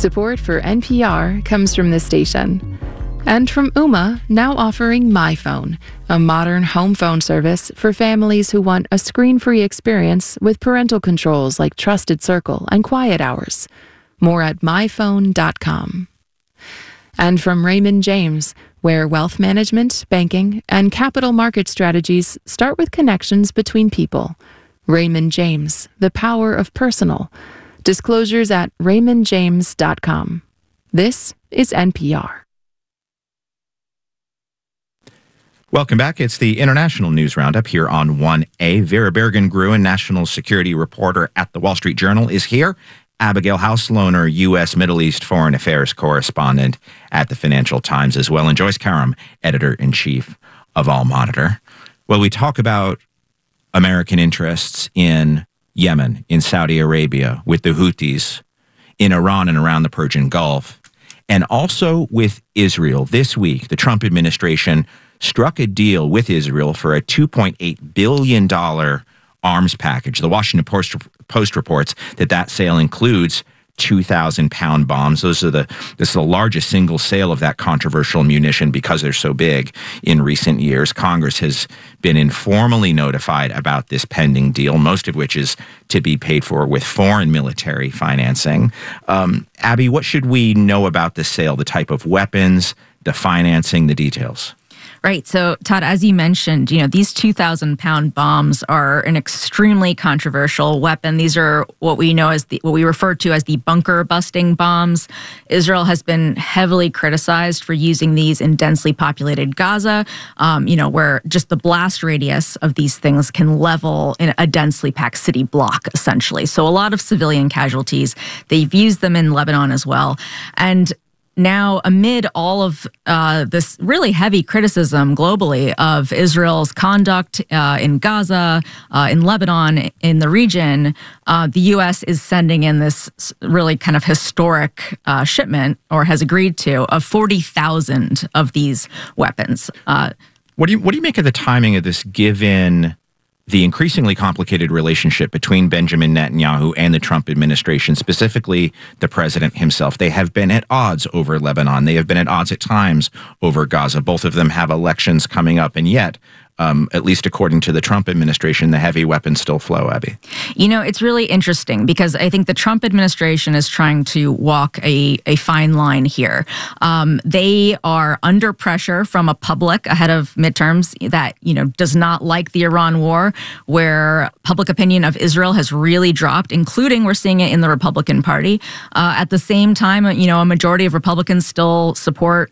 Support for NPR comes from this station. And from Ooma, now offering MyPhone, a modern home phone service for families who want a screen-free experience with parental controls like Trusted Circle and Quiet Hours. More at myphone.com. And from Raymond James, where wealth management, banking, and capital market strategies start with connections between people. Raymond James, the power of personal. Disclosures at raymondjames.com. This is NPR. Welcome back. It's the International News Roundup here on 1A. Vera Bergen-Gruen, national security reporter at The Wall Street Journal, is here. Abigail Housloner, U.S. Middle East Foreign Affairs correspondent at the Financial Times as well, and Joyce Karam, editor-in-chief of All Monitor. Well, we talk about American interests in Yemen, in Saudi Arabia, with the Houthis, in Iran and around the Persian Gulf, and also with Israel. This week, the Trump administration struck a deal with Israel for a $2.8 billion arms package. The Washington Post reports that sale includes 2,000-pound bombs. This is the largest single sale of that controversial munition because they're so big in recent years. Congress has been informally notified about this pending deal, most of which is to be paid for with foreign military financing. Abby, what should we know about this sale, the type of weapons, the financing, the details? Right. So, Todd, as you mentioned, these 2,000-pound bombs are an extremely controversial weapon. These are what we know as what we refer to as the bunker-busting bombs. Israel has been heavily criticized for using these in densely populated Gaza, where just the blast radius of these things can level in a densely packed city block, essentially. So a lot of civilian casualties. They've used them in Lebanon as well. And now, amid all of this really heavy criticism globally of Israel's conduct in Gaza, in Lebanon, in the region, the U.S. is sending in this really kind of historic shipment, or has agreed to, of 40,000 of these weapons. What do you make of the timing of this, given the increasingly complicated relationship between Benjamin Netanyahu and the Trump administration, specifically the president himself? They have been at odds over Lebanon. They have been at odds at times over Gaza. Both of them have elections coming up, and yet, at least according to the Trump administration, the heavy weapons still flow, Abby. It's really interesting because I think the Trump administration is trying to walk a fine line here. They are under pressure from a public ahead of midterms that, does not like the Iran war, where public opinion of Israel has really dropped, including we're seeing it in the Republican Party. At the same time, a majority of Republicans still support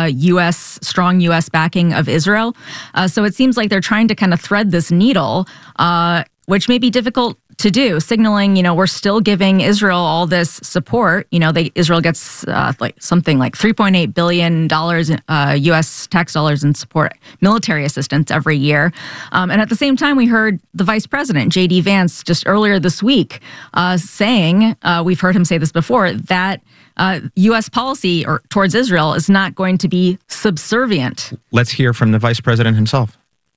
strong U.S. backing of Israel. So it seems like they're trying to kind of thread this needle, which may be difficult to do, signaling, we're still giving Israel all this support. Israel gets something like $3.8 billion U.S. tax dollars in support, military assistance every year. And at the same time, we heard the vice president, J.D. Vance, just earlier this week saying, we've heard him say this before, that U.S. policy towards Israel is not going to be subservient. Let's hear from the vice president himself.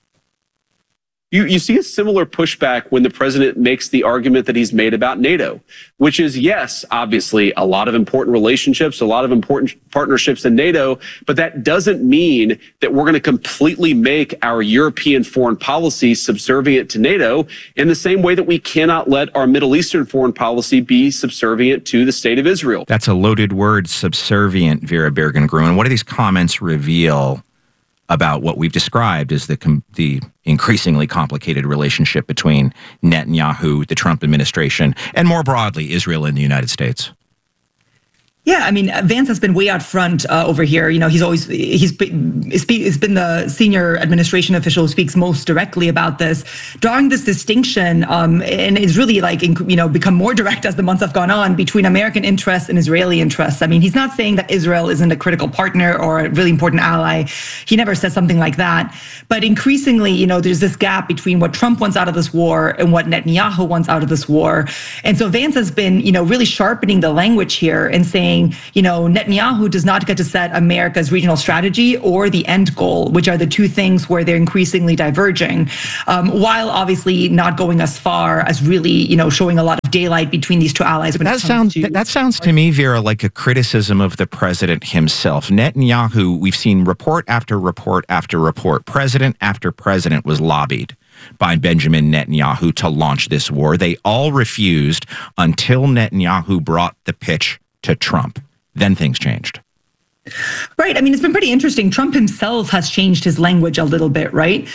You see a similar pushback when the president makes the argument that he's made about NATO, which is, yes, obviously a lot of important relationships, a lot of important partnerships in NATO, but that doesn't mean that we're going to completely make our European foreign policy subservient to NATO in the same way that we cannot let our Middle Eastern foreign policy be subservient to the state of Israel. That's a loaded word, subservient, Vera Bergen-Gruen. What do these comments reveal about what we've described as the increasingly complicated relationship between Netanyahu, the Trump administration, and more broadly, Israel and the United States? Yeah, Vance has been way out front over here. He's been the senior administration official who speaks most directly about this, drawing this distinction, and it's really become more direct as the months have gone on between American interests and Israeli interests. He's not saying that Israel isn't a critical partner or a really important ally. He never says something like that. But increasingly, there's this gap between what Trump wants out of this war and what Netanyahu wants out of this war. And so Vance has been, really sharpening the language here and saying, saying, Netanyahu does not get to set America's regional strategy or the end goal, which are the two things where they're increasingly diverging, while obviously not going as far as really, showing a lot of daylight between these two allies. That sounds to me, Vera, like a criticism of the president himself. Netanyahu, we've seen report after report after report. President after president was lobbied by Benjamin Netanyahu to launch this war. They all refused until Netanyahu brought the pitch to Trump. Then things changed. Right. I mean, it's been pretty interesting. Trump himself has changed his language a little bit, right?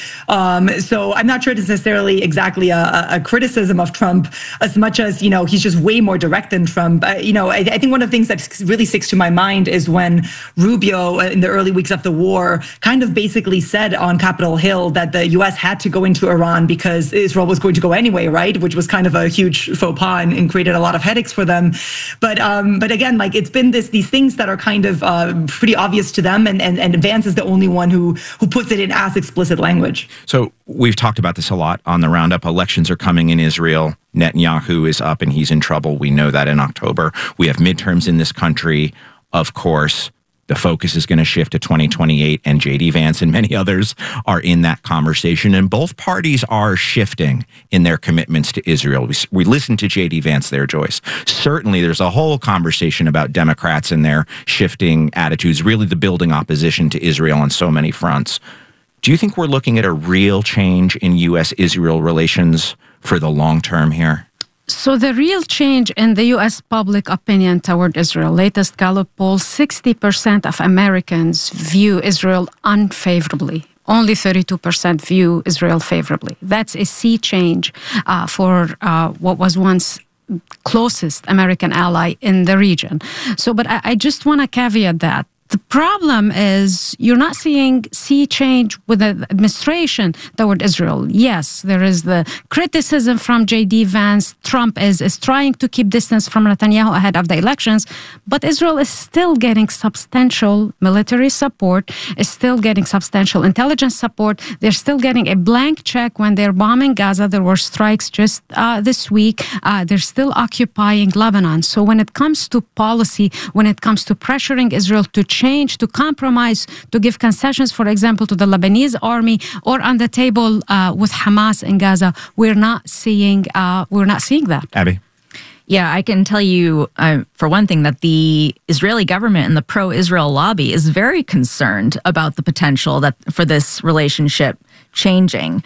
So I'm not sure it's necessarily exactly a criticism of Trump as much as, he's just way more direct than Trump. I think one of the things that really sticks to my mind is when Rubio, in the early weeks of the war, kind of basically said on Capitol Hill that the U.S. had to go into Iran because Israel was going to go anyway, right? Which was kind of a huge faux pas and created a lot of headaches for them. But again, like it's been these things that are kind of pretty obvious to them, and Vance is the only one who puts it in as explicit language. So we've talked about this a lot on the Roundup. Elections are coming in Israel. Netanyahu is up and he's in trouble. We know that in October. We have midterms in this country, of course. The focus is going to shift to 2028, and J.D. Vance and many others are in that conversation. And both parties are shifting in their commitments to Israel. We listened to J.D. Vance there, Joyce. Certainly, there's a whole conversation about Democrats and their shifting attitudes, really the building opposition to Israel on so many fronts. Do you think we're looking at a real change in U.S.-Israel relations for the long term here? So the real change in the U.S. public opinion toward Israel, latest Gallup poll, 60% of Americans view Israel unfavorably. Only 32% view Israel favorably. That's a sea change for what was once closest American ally in the region. So, but I just want to caveat that. The problem is you're not seeing sea change with the administration toward Israel. Yes, there is the criticism from J.D. Vance. Trump is trying to keep distance from Netanyahu ahead of the elections, but Israel is still getting substantial military support, is still getting substantial intelligence support. They're still getting a blank check when they're bombing Gaza. There were strikes just this week. They're still occupying Lebanon. So when it comes to policy, when it comes to pressuring Israel to change, to compromise, to give concessions, for example, to the Lebanese army, or on the table with Hamas in Gaza, we're not seeing that. Abby? Yeah, I can tell you, for one thing, that the Israeli government and the pro-Israel lobby is very concerned about the potential for this relationship changing.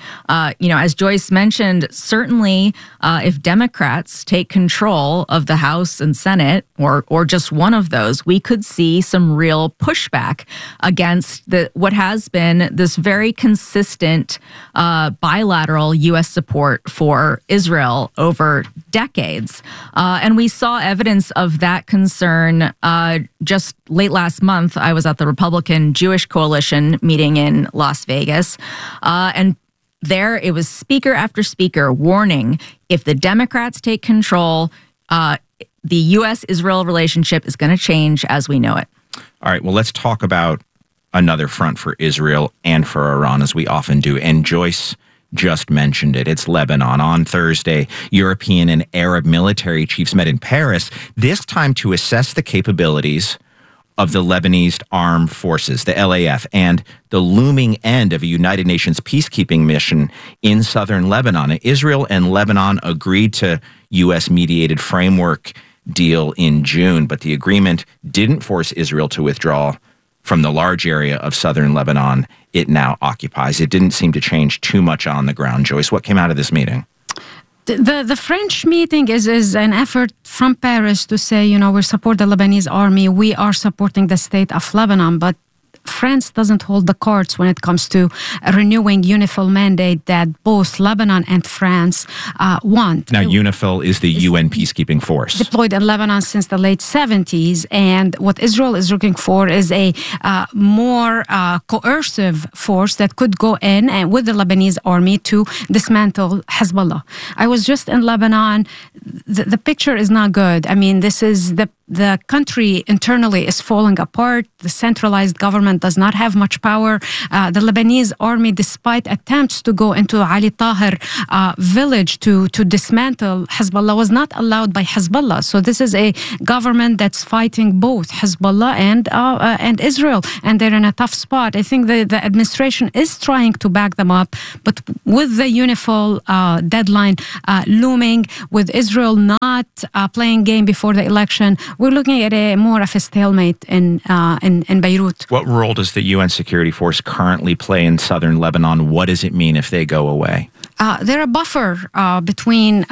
As Joyce mentioned, certainly if Democrats take control of the House and Senate, or just one of those, we could see some real pushback against what has been this very consistent bilateral U.S. support for Israel over decades. And we saw evidence of that concern just late last month. I was at the Republican Jewish Coalition meeting in Las Vegas. And there it was speaker after speaker warning, if the Democrats take control, the U.S.-Israel relationship is going to change as we know it. All right, well, let's talk about another front for Israel and for Iran, as we often do. And Joyce just mentioned it. It's Lebanon. On Thursday, European and Arab military chiefs met in Paris, this time to assess the capabilities of the Lebanese armed forces, the LAF, and the looming end of a United Nations peacekeeping mission in southern Lebanon. Israel and Lebanon agreed to U.S.-mediated framework deal in June, but the agreement didn't force Israel to withdraw from the large area of southern Lebanon it now occupies. It didn't seem to change too much on the ground. Joyce, what came out of this meeting? The French meeting is an effort from Paris to say, we support the Lebanese army, we are supporting the state of Lebanon, but France doesn't hold the cards when it comes to renewing UNIFIL mandate that both Lebanon and France want. Now, UNIFIL is the UN peacekeeping force. Deployed in Lebanon since the late 70s. And what Israel is looking for is a more coercive force that could go in and with the Lebanese army to dismantle Hezbollah. I was just in Lebanon. The picture is not good. I mean, this is the the country internally is falling apart. The centralized government does not have much power. The Lebanese army, despite attempts to go into Ali Tahir village to dismantle Hezbollah, was not allowed by Hezbollah. So this is a government that's fighting both Hezbollah and Israel, and they're in a tough spot. I think the administration is trying to back them up, but with the UNIFIL deadline looming, with Israel not playing game before the election, we're looking at more of a stalemate in Beirut. What role does the UN security force currently play in southern Lebanon? What does it mean if they go away? They're a buffer between...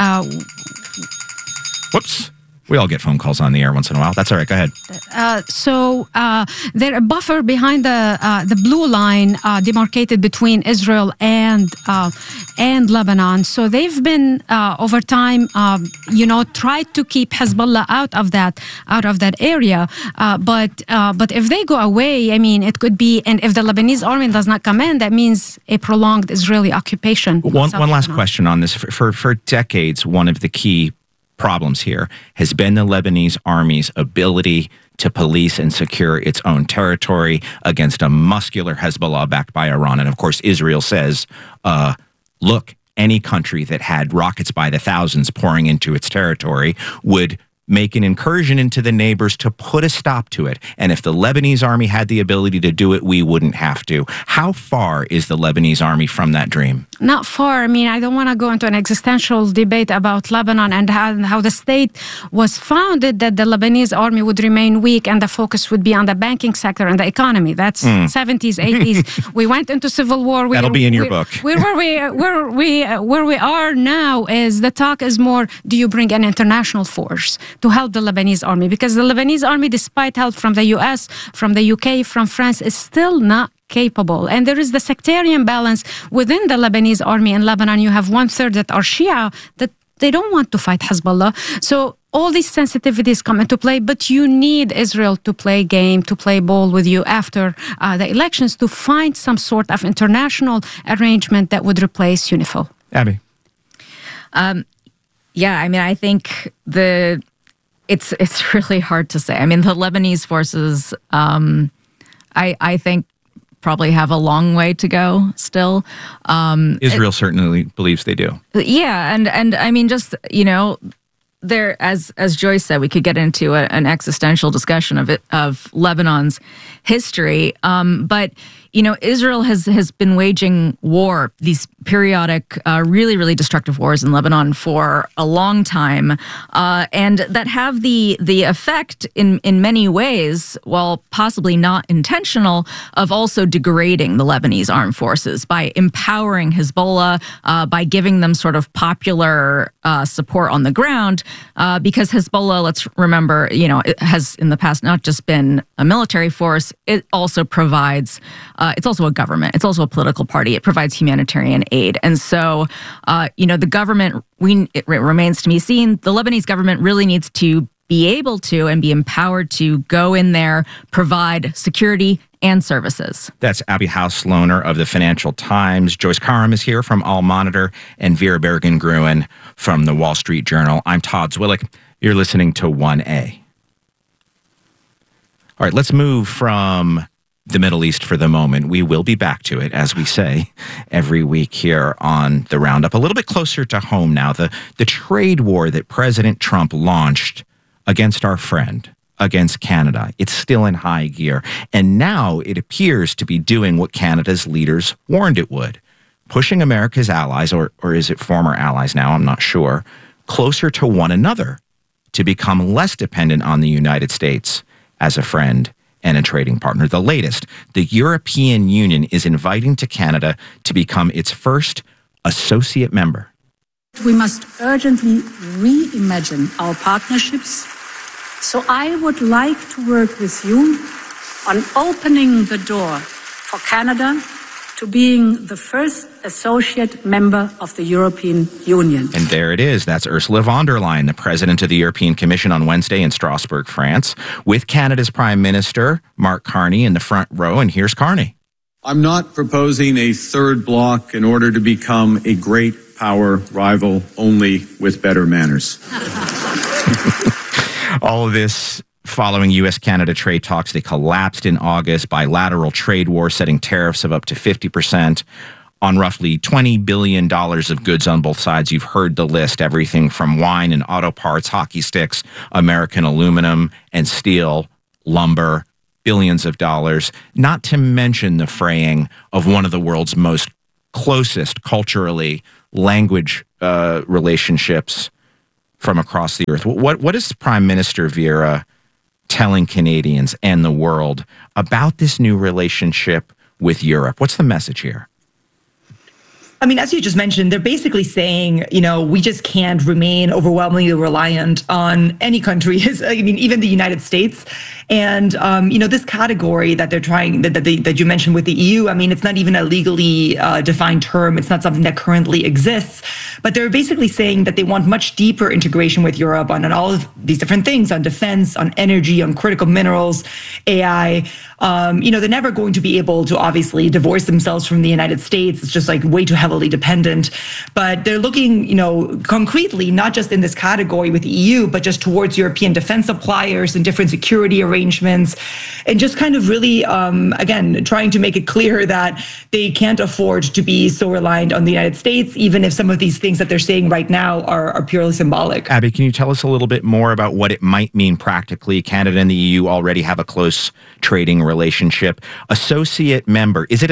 Whoops. We all get phone calls on the air once in a while. That's all right. Go ahead. So they're a buffer behind the blue line demarcated between Israel and Lebanon. So they've been over time, tried to keep Hezbollah out of that area. But if they go away, I mean, it could be, and if the Lebanese army does not come in, that means a prolonged Israeli occupation. One last question on this. For decades, one of the key problems here has been the Lebanese army's ability to police and secure its own territory against a muscular Hezbollah backed by Iran. And of course, Israel says, look, any country that had rockets by the thousands pouring into its territory would make an incursion into the neighbors to put a stop to it. And if the Lebanese army had the ability to do it, we wouldn't have to. How far is the Lebanese army from that dream? Not far. I mean, I don't want to go into an existential debate about Lebanon and how the state was founded, that the Lebanese army would remain weak and the focus would be on the banking sector and the economy. That's 70s, 80s. We went into civil war. That'll be in your book. Where we are now is the talk is more, do you bring an international force to help the Lebanese army? Because the Lebanese army, despite help from the US, from the UK, from France, is still not capable. And there is the sectarian balance within the Lebanese army in Lebanon. You have 1/3 that are Shia, that they don't want to fight Hezbollah. So all these sensitivities come into play, but you need Israel to play game, to play ball with you after the elections to find some sort of international arrangement that would replace UNIFIL. Abby? Yeah, I mean, I think it's really hard to say. I mean, the Lebanese forces, I think, probably have a long way to go still. Israel certainly believes they do. Yeah, and I mean, just, there, as Joyce said, we could get into an existential discussion of Lebanon's history, but Israel has been waging war, these periodic, really, really destructive wars in Lebanon for a long time, and that have the effect in many ways, while possibly not intentional, of also degrading the Lebanese armed forces by empowering Hezbollah, by giving them sort of popular support on the ground, because Hezbollah, let's remember, it has in the past not just been a military force, it also provides it's also a government. It's also a political party. It provides humanitarian aid. And so, the government, it remains to be seen, the Lebanese government really needs to be able to and be empowered to go in there, provide security and services. That's Abby House-Lohner of the Financial Times. Joyce Karam is here from All Monitor, and Vera Bergen-Gruen from the Wall Street Journal. I'm Todd Zwillich. You're listening to 1A. All right, let's move from the Middle East for the moment. We will be back to it, as we say every week here on the Roundup. A little bit closer to home now, the trade war that President Trump launched against our friend, against Canada. It's still in high gear. And now it appears to be doing what Canada's leaders warned it would, pushing America's allies, or is it former allies now, I'm not sure, closer to one another to become less dependent on the United States as a friend and a trading partner. The latest, the European Union is inviting to Canada to become its first associate member. We must urgently reimagine our partnerships. So I would like to work with you on opening the door for Canada to being the first associate member of the European Union. And there it is. That's Ursula von der Leyen, the president of the European Commission, on Wednesday in Strasbourg, France, with Canada's Prime Minister, Mark Carney, in the front row. And here's Carney. I'm not proposing a third bloc in order to become a great power rival only with better manners. All of this following U.S.-Canada trade talks. They collapsed in August. Bilateral trade war setting tariffs of up to 50% on roughly $20 billion of goods on both sides. You've heard the list, everything from wine and auto parts, hockey sticks, American aluminum and steel, lumber, billions of dollars, not to mention the fraying of one of the world's most closest culturally language relationships from across the earth. What is Prime Minister Vieira telling Canadians and the world about this new relationship with Europe? What's the message here? I mean, as you just mentioned, they're basically saying, we just can't remain overwhelmingly reliant on any country. I mean, even the United States. And, this category that they're trying, that you mentioned with the EU, I mean, it's not even a legally defined term. It's not something that currently exists. But they're basically saying that they want much deeper integration with Europe on all of these different things, on defense, on energy, on critical minerals, AI. They're never going to be able to obviously divorce themselves from the United States. It's just like way too heavily dependent. But they're looking, concretely, not just in this category with the EU, but just towards European defense suppliers and different security arrangements, and just kind of really, again, trying to make it clear that they can't afford to be so reliant on the United States, even if some of these things that they're saying right now are purely symbolic. Abby, can you tell us a little bit more about what it might mean practically? Canada and the EU already have a close trading relationship. Associate member, is it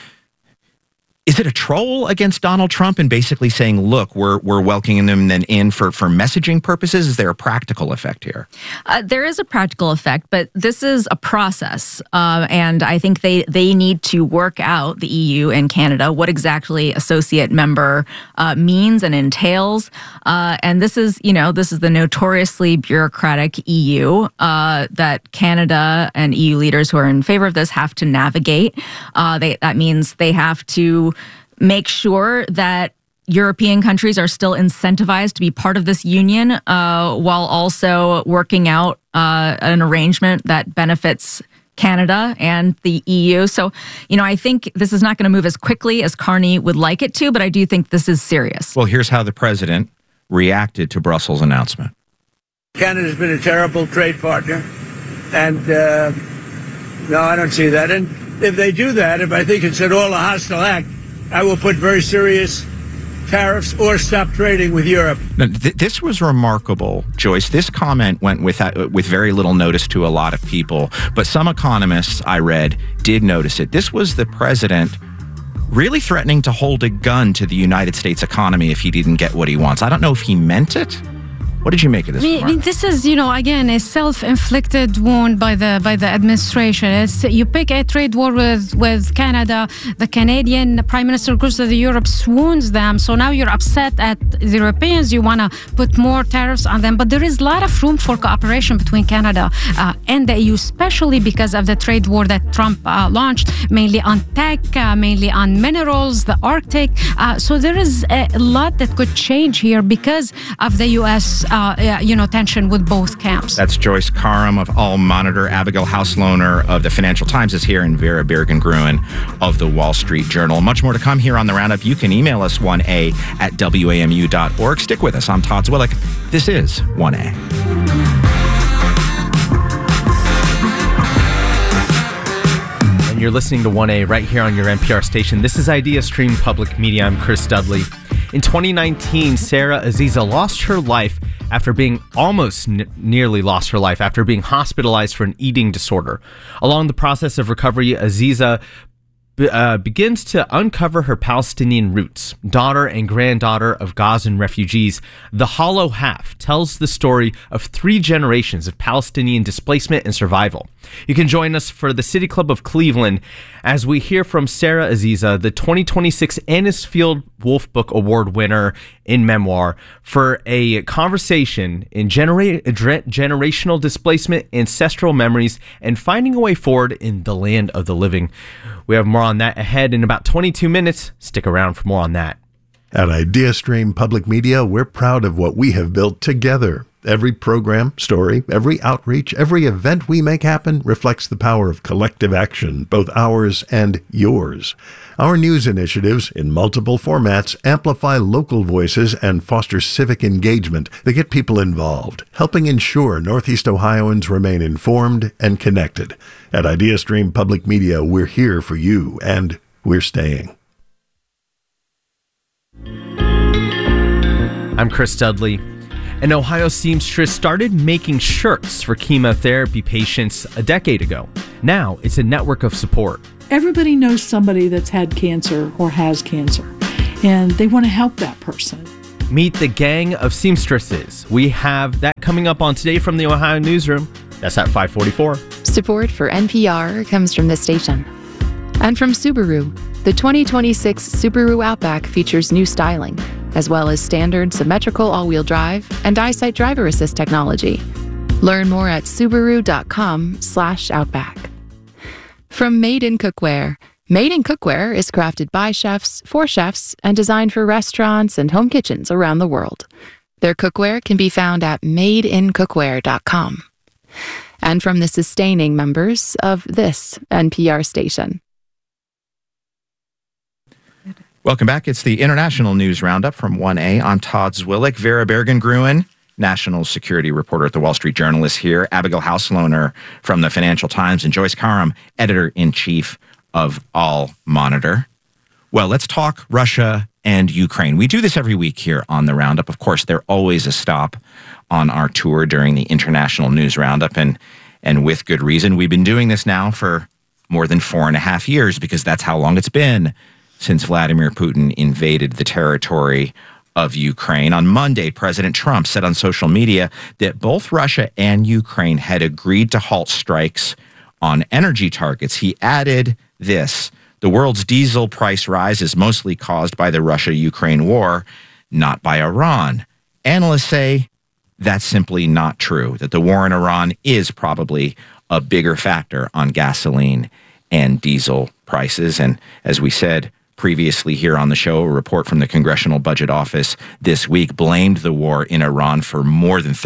a troll against Donald Trump and basically saying, look, we're welcoming them then in for messaging purposes? Is there a practical effect here? There is a practical effect, but this is a process. And I think they need to work out, the EU and Canada, what exactly associate member means and entails. And this is the notoriously bureaucratic EU that Canada and EU leaders who are in favor of this have to navigate. That means they have to make sure that European countries are still incentivized to be part of this union, while also working out an arrangement that benefits Canada and the EU. So, I think this is not going to move as quickly as Carney would like it to, but I do think this is serious. Well, here's how the president reacted to Brussels' announcement. Canada's been a terrible trade partner, and no, I don't see that. And if they do that, if I think it's at all a hostile act, I will put very serious tariffs or stop trading with Europe. Now, this was remarkable, Joyce. This comment went with very little notice to a lot of people, but some economists I read did notice it. This was the president really threatening to hold a gun to the United States economy if he didn't get what he wants. I don't know if he meant it. What did you make of this? I mean, this is, again, a self-inflicted wound by the administration. It's, you pick a trade war with Canada, the Canadian Prime Minister goes to Europe, swoons them. So now you're upset at the Europeans. You want to put more tariffs on them. But there is a lot of room for cooperation between Canada and the EU, especially because of the trade war that Trump launched, mainly on tech, mainly on minerals, the Arctic. So there is a lot that could change here because of the U.S. Tension with both camps. That's Joyce Karam of All Monitor. Abigail Hauslohner of the Financial Times is here, and Vera Bergen-Gruen of the Wall Street Journal. Much more to come here on The Roundup. You can email us 1a@wamu.org. Stick with us. I'm Todd Zwillich. This is 1A. And you're listening to 1A right here on your NPR station. This is Idea Stream Public Media. I'm Chris Dudley. In 2019, Sarah Aziza lost her life after being nearly lost her life after being hospitalized for an eating disorder. Along the process of recovery, Aziza begins to uncover her Palestinian roots. Daughter and granddaughter of Gazan refugees, The Hollow Half tells the story of 3 generations of Palestinian displacement and survival. You can join us for the City Club of Cleveland as we hear from Sarah Aziza, the 2026 Anisfield Wolf Book Award winner in memoir, for a conversation in generational displacement, ancestral memories, and finding a way forward in the land of the living. We have more on that ahead in about 22 minutes. Stick around for more on that. At IdeaStream Public Media, we're proud of what we have built together. Every program, story, every outreach, every event we make happen reflects the power of collective action, both ours and yours. Our news initiatives, in multiple formats, amplify local voices and foster civic engagement that get people involved, helping ensure Northeast Ohioans remain informed and connected. At IdeaStream Public Media, we're here for you, and we're staying. I'm Chris Dudley. An Ohio seamstress started making shirts for chemotherapy patients a decade ago. Now it's a network of support. Everybody knows somebody that's had cancer or has cancer, and they want to help that person. Meet the gang of seamstresses. We have that coming up on Today from the Ohio Newsroom. That's at 5:44. Support for NPR comes from this station. And from Subaru. The 2026 Subaru Outback features new styling, as well as standard symmetrical all-wheel drive and EyeSight driver assist technology. Learn more at Subaru.com/Outback. From Made in Cookware. Made in Cookware is crafted by chefs, for chefs, and designed for restaurants and home kitchens around the world. Their cookware can be found at madeincookware.com. And from the sustaining members of this NPR station. Welcome back. It's the International News Roundup from 1A. I'm Todd Zwillich. Vera Bergen-Gruen, national security reporter at the Wall Street Journal, is here. Abigail Hauslohner from the Financial Times, and Joyce Karam, editor-in-chief of All Monitor. Well, let's talk Russia and Ukraine. We do this every week here on the Roundup. Of course, they're always a stop on our tour during the International News Roundup, and with good reason. We've been doing this now for more than 4.5 years because that's how long it's been since Vladimir Putin invaded the territory of Ukraine. On Monday, President Trump said on social media that both Russia and Ukraine had agreed to halt strikes on energy targets. He added this: the world's diesel price rise is mostly caused by the Russia-Ukraine war, not by Iran. Analysts say that's simply not true, that the war in Iran is probably a bigger factor on gasoline and diesel prices. And as we said previously here on the show, a report from the Congressional Budget Office this week blamed the war in Iran for more than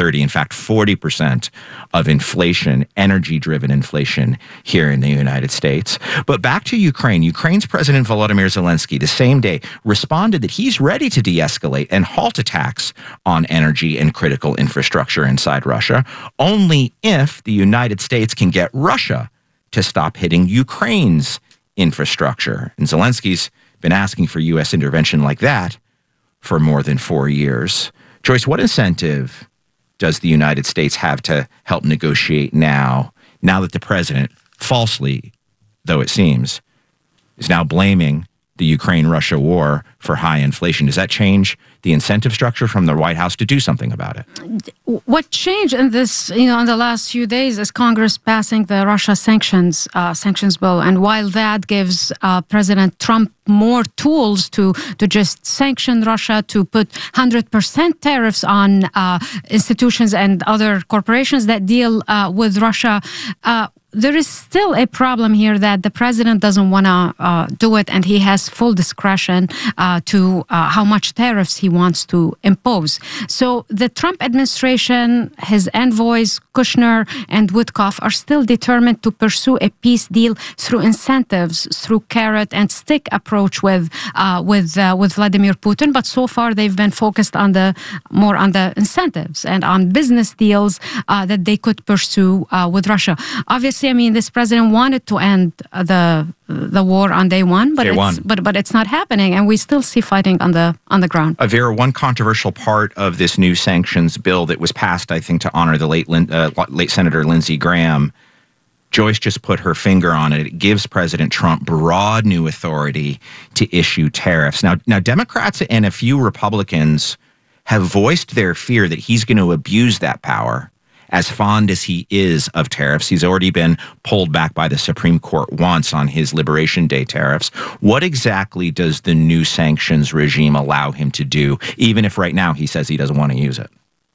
40% of inflation, energy-driven inflation here in the United States. But back to Ukraine. Ukraine's President Volodymyr Zelensky, the same day, responded that he's ready to de-escalate and halt attacks on energy and critical infrastructure inside Russia, only if the United States can get Russia to stop hitting Ukraine's infrastructure. And Zelensky's been asking for U.S. intervention like that for more than 4 years. Joyce, what incentive does the United States have to help negotiate now that the president, falsely though it seems, is now blaming the Ukraine-Russia war for high inflation? Does that change the incentive structure from the White House to do something about it? What changed in this, in the last few days is Congress passing the Russia sanctions bill. And while that gives President Trump more tools to just sanction Russia, to put 100% tariffs on institutions and other corporations that deal with Russia, there is still a problem here that the president doesn't want to do it, and he has full discretion to how much tariffs he wants to impose. So the Trump administration, his envoys, Kushner and Witkoff, are still determined to pursue a peace deal through incentives, through carrot and stick approach with Vladimir Putin. But so far they've been focused on more on the incentives and on business deals that they could pursue with Russia. Obviously, I mean, this president wanted to end the war on day one, but it's not happening, and we still see fighting on the ground. Vera, one controversial part of this new sanctions bill that was passed, I think, to honor the late Senator Lindsey Graham, Joyce just put her finger on it. It gives President Trump broad new authority to issue tariffs. Now, Democrats and a few Republicans have voiced their fear that he's going to abuse that power. As fond as he is of tariffs, he's already been pulled back by the Supreme Court once on his Liberation Day tariffs. What exactly does the new sanctions regime allow him to do, even if right now he says he doesn't want to use it?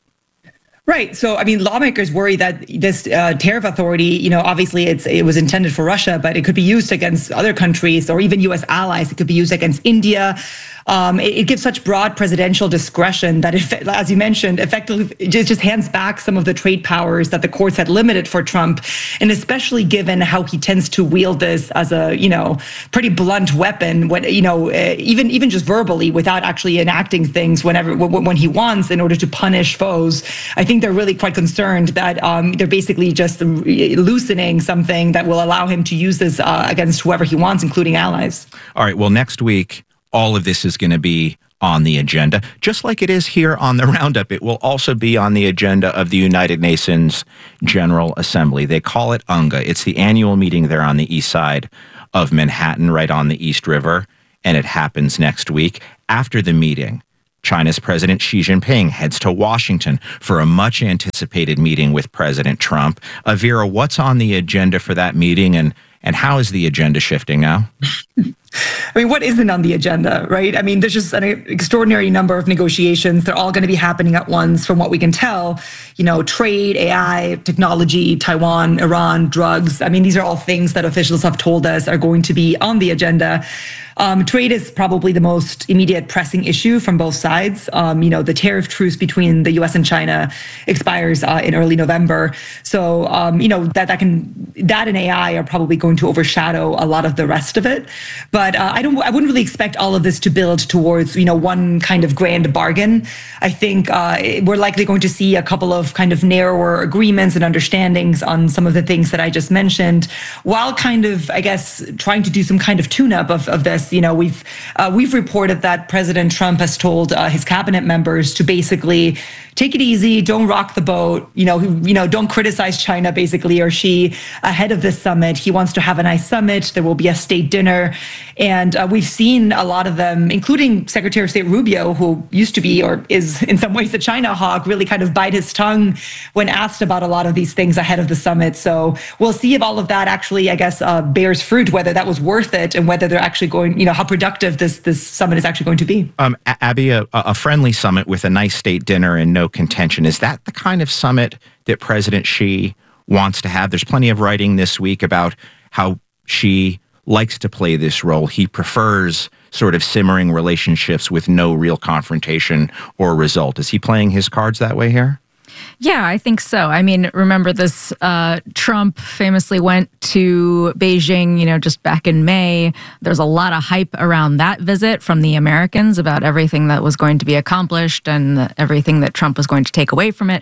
Right. So, I mean, lawmakers worry that this tariff authority, obviously it was intended for Russia, but it could be used against other countries or even U.S. allies. It could be used against India. it gives such broad presidential discretion that, as you mentioned, effectively it just hands back some of the trade powers that the courts had limited for Trump, and especially given how he tends to wield this as a pretty blunt weapon when even just verbally without actually enacting things when he wants in order to punish foes. I think they're really quite concerned that they're basically just loosening something that will allow him to use this against whoever he wants, including allies. All right. Well, next week, all of this is going to be on the agenda. Just like it is here on the Roundup, it will also be on the agenda of the United Nations General Assembly. They call it UNGA. It's the annual meeting there on the east side of Manhattan, right on the East River, and it happens next week. After the meeting, China's President Xi Jinping heads to Washington for a much-anticipated meeting with President Trump. Vera, what's on the agenda for that meeting, and how is the agenda shifting now? I mean, what isn't on the agenda, right? I mean, there's just an extraordinary number of negotiations. They're all going to be happening at once from what we can tell. Trade, AI, technology, Taiwan, Iran, drugs. I mean, these are all things that officials have told us are going to be on the agenda. Trade is probably the most immediate pressing issue from both sides. The tariff truce between the U.S. and China expires in early November. So, that and AI are probably going to overshadow a lot of the rest of it. But I wouldn't really expect all of this to build towards, one kind of grand bargain. I think we're likely going to see a couple of kind of narrower agreements and understandings on some of the things that I just mentioned, while kind of, I guess, trying to do some kind of tune-up of this. We've reported that President Trump has told his cabinet members to basically take it easy, don't rock the boat, don't criticize China, basically, or Xi ahead of this summit. He wants to have a nice summit. There will be a state dinner. And we've seen a lot of them, including Secretary of State Rubio, who used to be or is in some ways a China hawk, really kind of bite his tongue when asked about a lot of these things ahead of the summit. So we'll see if all of that actually, I guess, bears fruit, whether that was worth it and whether they're actually going, how productive this summit is actually going to be. Abby, a friendly summit with a nice state dinner and no contention. Is that the kind of summit that President Xi wants to have? There's plenty of writing this week about how Xi likes to play this role. He prefers sort of simmering relationships with no real confrontation or result. Is he playing his cards that way here? Yeah, I think so. I mean, remember this, Trump famously went to Beijing, just back in May. There's a lot of hype around that visit from the Americans about everything that was going to be accomplished and everything that Trump was going to take away from it.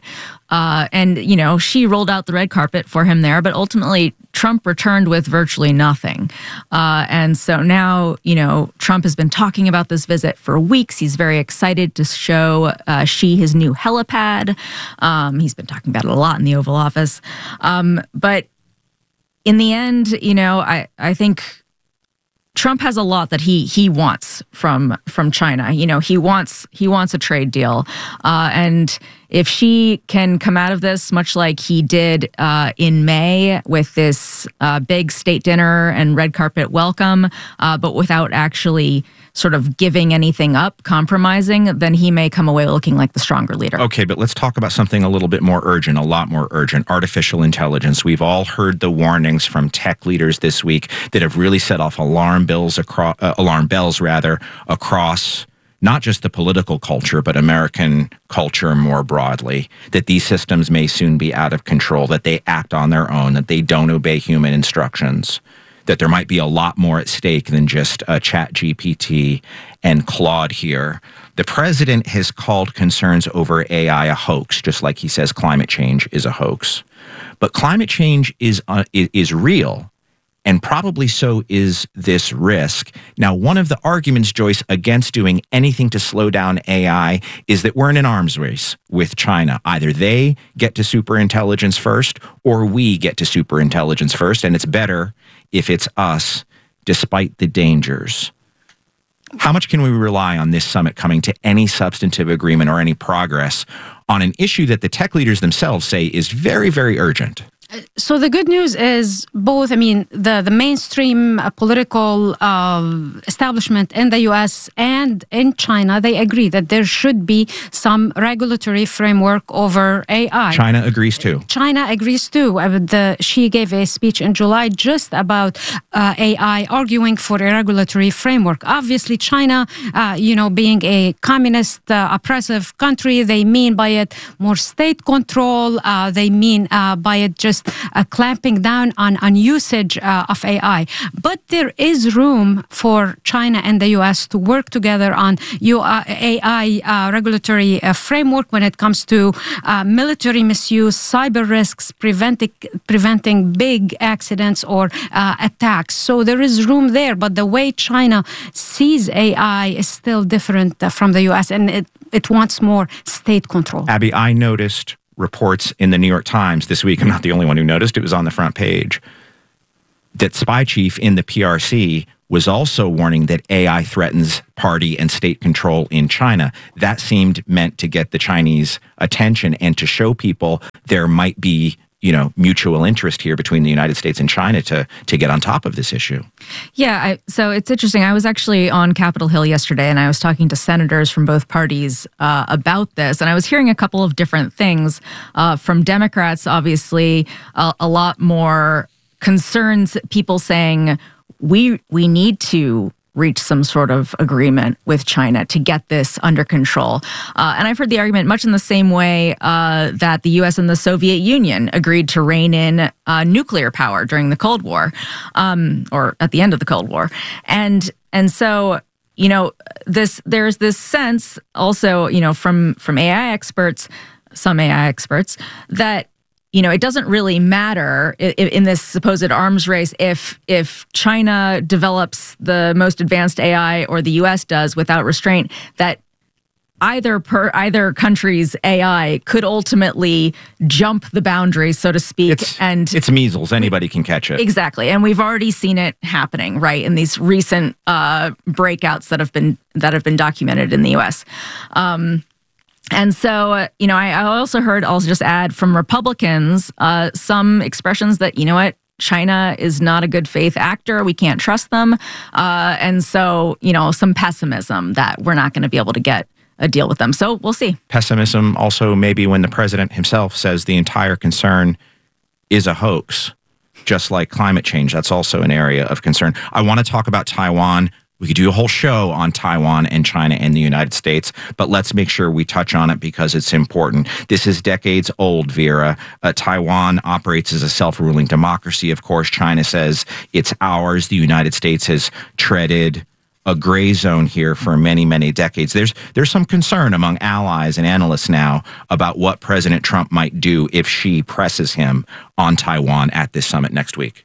And she rolled out the red carpet for him there, but ultimately Trump returned with virtually nothing. And so now, Trump has been talking about this visit for weeks. He's very excited to show Xi his new helipad. He's been talking about it a lot in the Oval Office. But in the end, I think Trump has a lot that he wants from China. He wants a trade deal. And if Xi can come out of this much like he did in May with this big state dinner and red carpet welcome, but without actually sort of giving anything up, compromising, then he may come away looking like the stronger leader. Okay, but let's talk about something a little bit more urgent, a lot more urgent, artificial intelligence. We've all heard the warnings from tech leaders this week that have really set off alarm bells across not just the political culture, but American culture more broadly, that these systems may soon be out of control, that they act on their own, that they don't obey human instructions, that there might be a lot more at stake than just ChatGPT and Claude here. The president has called concerns over AI a hoax, just like he says climate change is a hoax. But climate change is real, and probably so is this risk. Now, one of the arguments, Joyce, against doing anything to slow down AI is that we're in an arms race with China. Either they get to superintelligence first, or we get to superintelligence first, and it's better if it's us, despite the dangers. How much can we rely on this summit coming to any substantive agreement or any progress on an issue that the tech leaders themselves say is very, very urgent? So the good news is both, the mainstream political establishment in the U.S. and in China, they agree that there should be some regulatory framework over AI. China agrees too. China agrees too. She gave a speech in July just about AI, arguing for a regulatory framework. Obviously, China, being a communist, oppressive country, they mean by it more state control. They mean by it just clamping down on usage of AI. But there is room for China and the U.S. to work together on AI regulatory framework when it comes to military misuse, cyber risks, preventing big accidents or attacks. So there is room there, but the way China sees AI is still different from the U.S., and it wants more state control. Abby, I noticed reports in the New York Times this week, I'm not the only one who noticed, it was on the front page, that spy chief in the PRC was also warning that AI threatens party and state control in China. That seemed meant to get the Chinese attention and to show people there might be, mutual interest here between the United States and China to get on top of this issue. Yeah, so it's interesting. I was actually on Capitol Hill yesterday, and I was talking to senators from both parties about this, and I was hearing a couple of different things from Democrats. Obviously, a lot more concerns. People saying we need to reach some sort of agreement with China to get this under control. And I've heard the argument much in the same way that the U.S. and the Soviet Union agreed to rein in nuclear power during the Cold War, or at the end of the Cold War. And so, there's this sense also, from AI experts, some AI experts, that it doesn't really matter in this supposed arms race if China develops the most advanced AI or the U.S. does without restraint, that either country's AI could ultimately jump the boundaries, so to speak. It's measles. Anybody can catch it. Exactly. And we've already seen it happening, right, in these recent breakouts that have been documented in the U.S. And so, I also heard, I'll just add from Republicans, some expressions that, China is not a good faith actor. We can't trust them. And so, some pessimism that we're not going to be able to get a deal with them. So we'll see. Pessimism also maybe when the president himself says the entire concern is a hoax, just like climate change. That's also an area of concern. I want to talk about Taiwan. We could do a whole show on Taiwan and China and the United States, but let's make sure we touch on it because it's important. This is decades old, Vera. Taiwan operates as a self-ruling democracy. Of course, China says it's ours. The United States has treaded a gray zone here for many, many decades. There's some concern among allies and analysts now about what President Trump might do if Xi presses him on Taiwan at this summit next week.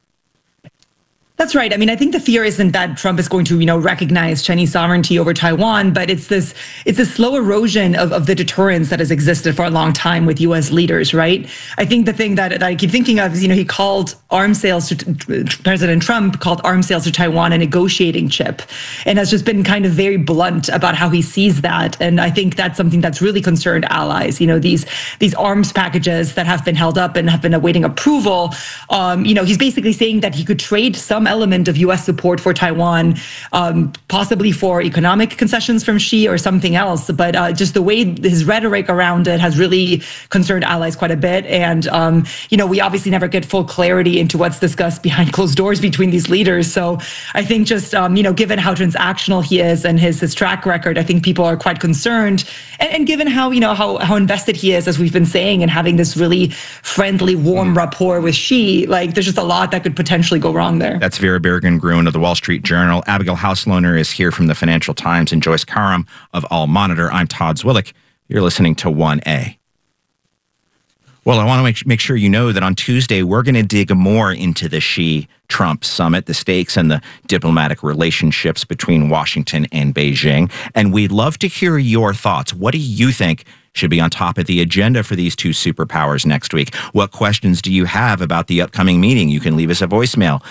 That's right. I think the fear isn't that Trump is going to, recognize Chinese sovereignty over Taiwan, but it's this slow erosion of the deterrence that has existed for a long time with U.S. leaders, right? I think the thing that I keep thinking of is, he called arms sales President Trump called arms sales to Taiwan a negotiating chip, and has just been kind of very blunt about how he sees that. And I think that's something that's really concerned allies. These arms packages that have been held up and have been awaiting approval. He's basically saying that he could trade some element of U.S. support for Taiwan, possibly for economic concessions from Xi or something else. But just the way his rhetoric around it has really concerned allies quite a bit. And, we obviously never get full clarity into what's discussed behind closed doors between these leaders. So I think just, given how transactional he is and his track record, I think people are quite concerned. And given how, how invested he is, as we've been saying, and having this really friendly, warm rapport with Xi, there's just a lot that could potentially go wrong there. That's Vera Bergen-Gruen of the Wall Street Journal. Abigail Hauslohner is here from the Financial Times, and Joyce Karam of All Monitor. I'm Todd Zwillich. You're listening to 1A. Well, I want to make sure you know that on Tuesday, we're going to dig more into the Xi-Trump summit, the stakes and the diplomatic relationships between Washington and Beijing. And we'd love to hear your thoughts. What do you think should be on top of the agenda for these two superpowers next week? What questions do you have about the upcoming meeting? You can leave us a voicemail,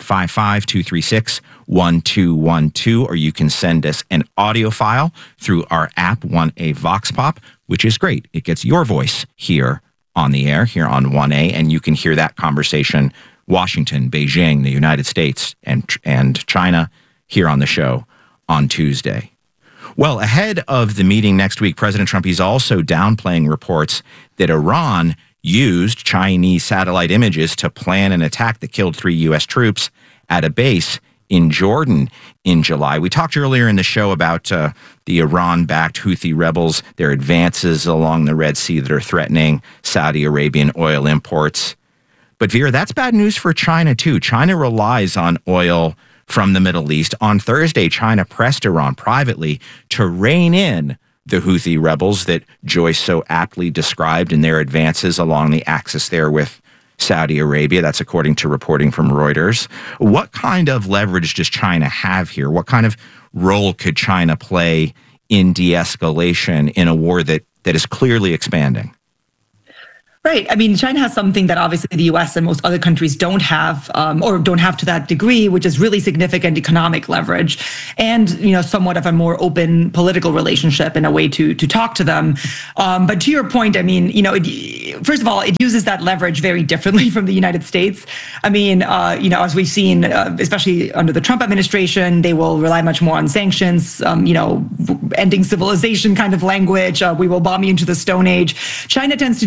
855-236-1212, or you can send us an audio file through our app, 1A Vox Pop, which is great. It gets your voice here on the air here on 1A, and you can hear that conversation, Washington, Beijing, the United States, and China, here on the show on Tuesday. Well, ahead of the meeting next week, President Trump is also downplaying reports that Iran used Chinese satellite images to plan an attack that killed 3 U.S. troops at a base in Jordan in July. We talked earlier in the show about the Iran-backed Houthi rebels, their advances along the Red Sea that are threatening Saudi Arabian oil imports. But Vera, that's bad news for China too. China relies on oil from the Middle East. On Thursday, China pressed Iran privately to rein in the Houthi rebels that Joyce so aptly described in their advances along the axis there with Saudi Arabia. That's according to reporting from Reuters. What kind of leverage does China have here? What kind of role could China play in de-escalation in a war that is clearly expanding? Right. I mean, China has something that obviously the U.S. and most other countries don't have, or don't have to that degree, which is really significant economic leverage, and somewhat of a more open political relationship in a way to talk to them. But to your point, I mean, first of all, it uses that leverage very differently from the United States. I mean, as we've seen, especially under the Trump administration, they will rely much more on sanctions, ending civilization kind of language. We will bomb you into the Stone Age. China tends to